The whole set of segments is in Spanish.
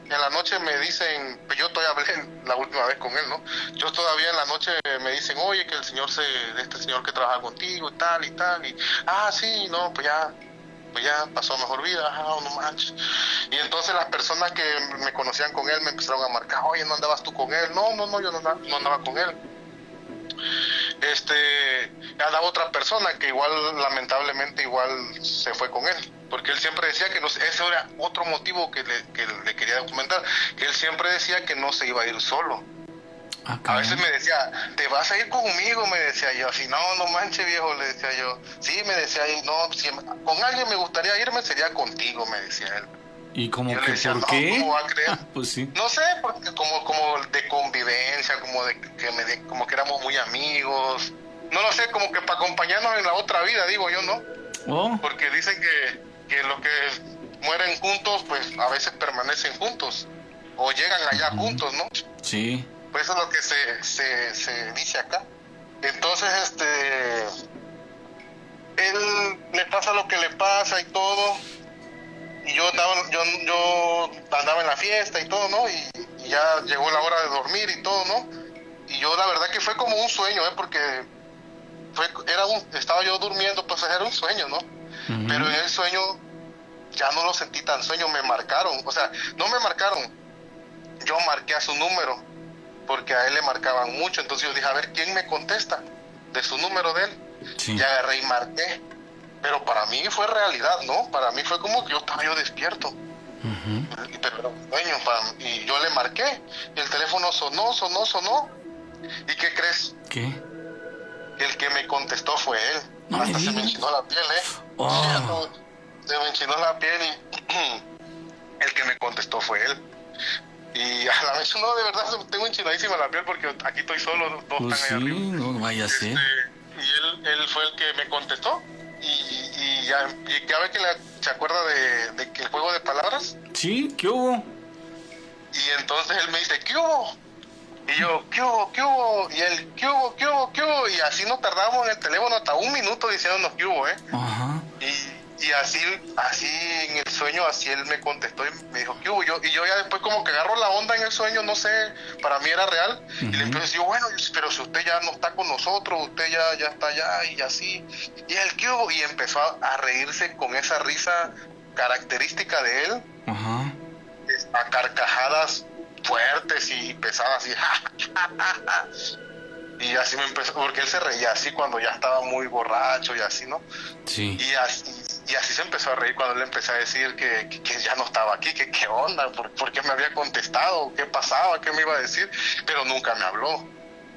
en la noche me dicen, pues yo todavía hablé la última vez con él, ¿no? Yo todavía en la noche me dicen, oye, que el señor de este señor que trabaja contigo y tal, sí, no, pues ya pasó a mejor vida, no manches. Y entonces las personas que me conocían con él me empezaron a marcar, oye, ¿no andabas tú con él? No, yo no andaba con él. Andaba otra persona que igual, lamentablemente, igual se fue con él, porque él siempre decía que no, ese era otro motivo que le quería documentar, que él siempre decía que no se iba a ir solo. A veces me decía, ¿te vas a ir conmigo? Me decía yo, así, no manches, viejo, le decía yo. Sí, me decía, no, si con alguien me gustaría irme, sería contigo, me decía él. ¿Y como yo que decía, por qué? ¿Cómo va a creer? Pues sí. No sé, porque como de convivencia, como que éramos muy amigos. No lo sé, como que para acompañarnos en la otra vida, digo yo, ¿no? Oh. Porque dicen que los que mueren juntos, pues a veces permanecen juntos. O llegan allá juntos, ¿no? Sí. Pues eso es lo que se dice acá. Entonces, él le pasa lo que le pasa y todo. Y yo andaba en la fiesta y todo, ¿no? Y ya llegó la hora de dormir y todo, ¿no? Y yo la verdad que fue como un sueño, porque estaba yo durmiendo, pues era un sueño, ¿no? Uh-huh. Pero en el sueño ya no lo sentí tan sueño, me marcaron, o sea, no me marcaron, yo marqué a su número, porque a él le marcaban mucho, entonces yo dije, a ver, ¿quién me contesta de su número de él? Sí. Y agarré y marqué. Pero para mí fue realidad, ¿no? Para mí fue como que yo estaba despierto. Uh-huh. Pero era un sueño. Y yo le marqué. Y el teléfono sonó. ¿Y qué crees? ¿Qué? El que me contestó fue él. No. Hasta se me enchinó la piel, Oh. Se me enchinó la piel y el que me contestó fue él. Y a la vez, no, de verdad, tengo enchinadísima la piel porque aquí estoy solo, todos pues están sí, ahí arriba. No vaya a ser. Y él fue el que me contestó. Y ya ve que se acuerda de que el juego de palabras. Sí, ¿qué hubo? Y entonces él me dice, ¿qué hubo? Y yo, ¿qué hubo? Y él, ¿qué hubo? Y así nos tardamos en el teléfono hasta un minuto diciéndonos qué hubo, Ajá. Y así en el sueño, así él me contestó y me dijo, ¿qué hubo? Y yo ya después como que agarro la onda en el sueño, no sé, para mí era real. Uh-huh. Y le empiezo a decir, bueno, pero si usted ya no está con nosotros, usted ya está allá y así. Y él, ¿qué hubo? Y empezó a reírse con esa risa característica de él. Ajá. A carcajadas fuertes y pesadas, así. Y así me empezó, porque él se reía así cuando ya estaba muy borracho y así, ¿no? Sí. Y así se empezó a reír cuando le empecé a decir que ya no estaba aquí, que qué onda, por qué me había contestado, qué pasaba, qué me iba a decir, pero nunca me habló,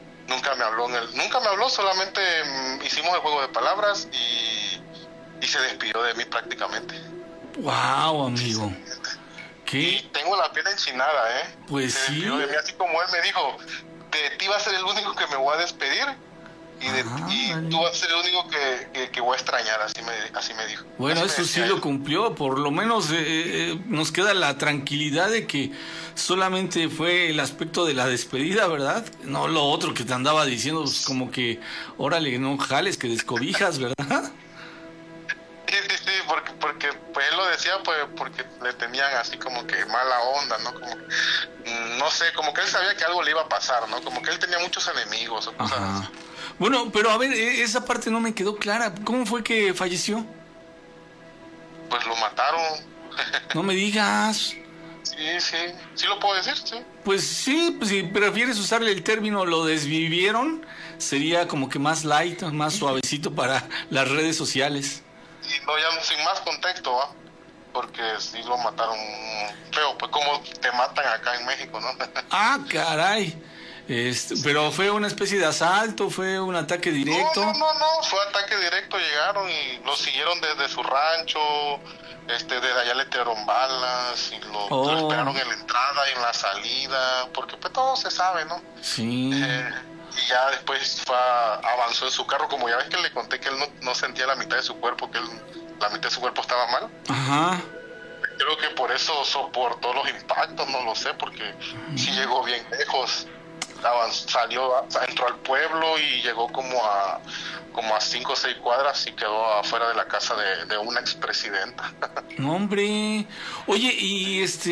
solamente hicimos el juego de palabras y se despidió de mí prácticamente. Wow, amigo. ¿Qué? Y tengo la piel enchinada, Pues se sí. despidió de mí, así como él me dijo, de ti va a ser el único que me voy a despedir. Y tú vas a ser el único que voy a extrañar, así me dijo. Bueno, eso sí lo cumplió, por lo menos nos queda la tranquilidad de que solamente fue el aspecto de la despedida, ¿verdad? No lo otro que te andaba diciendo, pues, como que, órale, no jales, que descobijas, ¿verdad? Sí, porque pues él lo decía pues porque le tenían así como que mala onda, ¿no? Como, no sé, como que él sabía que algo le iba a pasar, ¿no? Como que él tenía muchos enemigos o cosas así. Bueno, pero a ver, esa parte no me quedó clara. ¿Cómo fue que falleció? Pues lo mataron. No me digas. Sí lo puedo decir, sí. Pues sí, pues si prefieres usarle el término lo desvivieron, sería como que más light, más suavecito para las redes sociales. Y no, ya sin más contexto, ¿va? Porque sí lo mataron feo, pues como te matan acá en México, ¿no? Ah, caray. Pero fue una especie de asalto, fue un ataque directo. No, fue ataque directo, llegaron y lo siguieron desde su rancho, desde allá le tiraron balas y lo esperaron en la entrada y en la salida, porque pues todo se sabe, ¿no? Sí. Y ya después avanzó en su carro, como ya ves que le conté que él no sentía la mitad de su cuerpo, que la mitad de su cuerpo estaba mal. Ajá. Creo que por eso soportó los impactos, no lo sé, porque sí llegó bien lejos. Entró al pueblo y llegó como a 5 o 6 cuadras y quedó afuera de la casa de una expresidenta. No, hombre. Oye, y